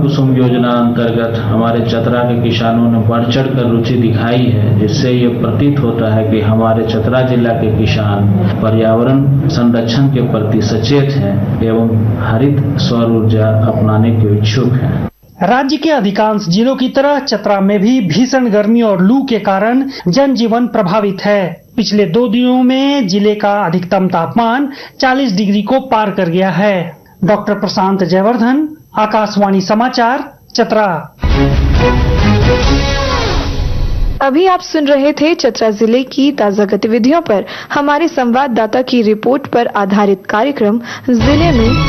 कुसुम योजना अंतर्गत हमारे चतरा के किसानों ने बढ़ चढ़ कर रुचि दिखाई है, जिससे ये प्रतीत होता है कि हमारे चतरा जिला के किसान पर्यावरण संरक्षण के प्रति सचेत हैं एवं हरित सौर ऊर्जा अपनाने के इच्छुक हैं। राज्य के अधिकांश जिलों की तरह चतरा में भी भीषण गर्मी और लू के कारण जनजीवन प्रभावित है। पिछले 2 दिनों में जिले का अधिकतम तापमान 40 डिग्री को पार कर गया है। डॉक्टर प्रशांत जयवर्धन, आकाशवाणी समाचार, चतरा। अभी आप सुन रहे थे चतरा जिले की ताजा गतिविधियों पर हमारे संवाददाता की रिपोर्ट पर आधारित कार्यक्रम जिले में